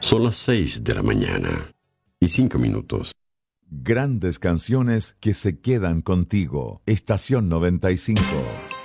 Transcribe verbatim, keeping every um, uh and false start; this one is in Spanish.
Son las seis de la mañana y cinco minutos. Grandes canciones que se quedan contigo. Estación noventa y cinco.